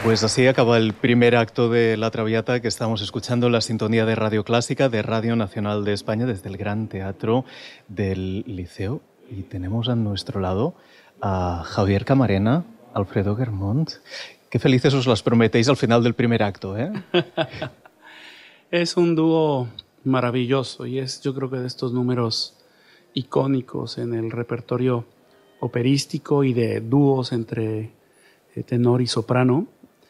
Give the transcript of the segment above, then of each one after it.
Pues así acaba el primer acto de La Traviata, que estamos escuchando en la sintonía de Radio Clásica de Radio Nacional de España desde el Gran Teatro del Liceo. Y tenemos a nuestro lado a Javier Camarena, Alfredo Guermont. Qué felices os las prometéis al final del primer acto, ¿eh? Es un dúo maravilloso y es, yo creo que de estos números icónicos en el repertorio operístico y de dúos entre tenor y soprano.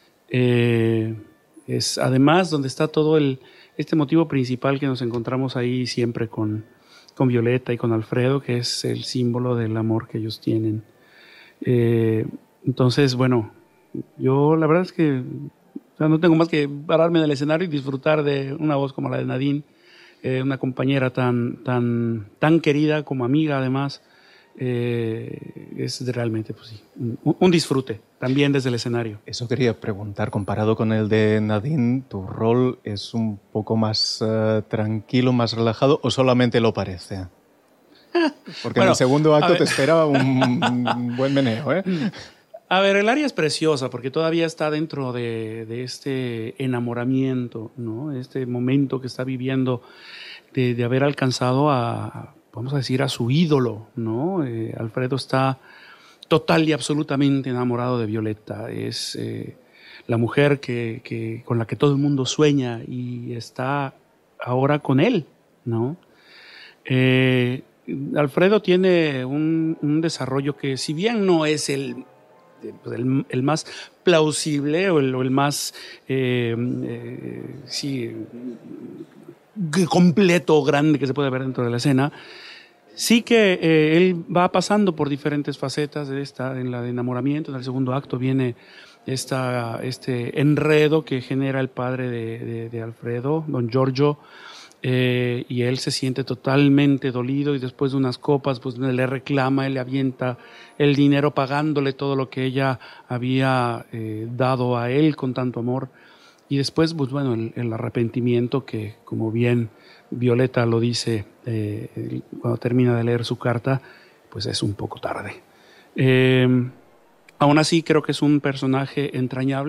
Es además donde está todo este motivo principal que nos encontramos ahí siempre con Violeta y con Alfredo, que es el símbolo del amor que ellos tienen. Entonces, bueno, yo la verdad es que no tengo más que pararme en el escenario y disfrutar de una voz como la de Nadine, una compañera tan querida como amiga además. Es realmente, pues sí, un disfrute también desde el escenario. Eso quería preguntar, comparado con el de Nadine, ¿tu rol es un poco más tranquilo, más relajado o solamente lo parece? Porque bueno, en el segundo acto te espera un buen meneo, ¿eh? A ver, el aria es preciosa porque todavía está dentro de este enamoramiento, ¿no? Este momento que está viviendo de haber alcanzado vamos a decir, a su ídolo, ¿no? Alfredo está total y absolutamente enamorado de Violeta. Es la mujer con la que todo el mundo sueña y está ahora con él, ¿no? Alfredo tiene un desarrollo que, si bien no es el más plausible o el más completo, grande que se puede ver dentro de la escena, sí que él va pasando por diferentes facetas en la de enamoramiento. En el segundo acto viene este enredo que genera el padre de Alfredo, don Giorgio, y él se siente totalmente dolido y después de unas copas pues le reclama, él le avienta el dinero pagándole todo lo que ella había dado a él con tanto amor. Y después, pues bueno, el arrepentimiento que, como bien Violeta lo dice cuando termina de leer su carta, pues es un poco tarde. Aún así, creo que es un personaje entrañable.